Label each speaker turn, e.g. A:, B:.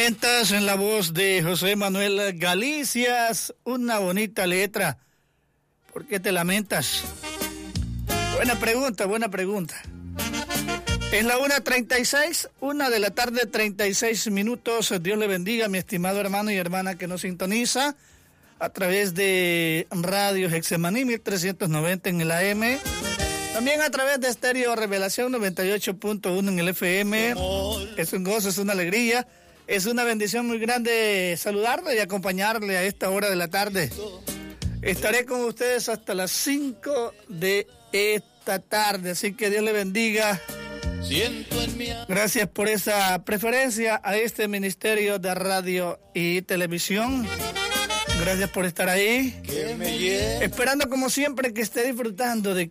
A: Lamentas en la voz de José Manuel Galicias, una bonita letra. ¿Por qué te lamentas? Buena pregunta, buena pregunta. Es la 1:36, 1 de la tarde, 36 minutos. Dios le bendiga, mi estimado hermano y hermana que nos sintoniza a través de Radio Hexemaní 1390 en el AM. También a través de Estéreo Revelación 98.1 en el FM. Es un gozo, es una alegría, es una bendición muy grande saludarle y acompañarle a esta hora de la tarde. Estaré con ustedes hasta las 5 de esta tarde, así que Dios le bendiga. Gracias por esa preferencia a este ministerio de radio y televisión. Gracias por estar ahí. Esperando como siempre que esté disfrutando de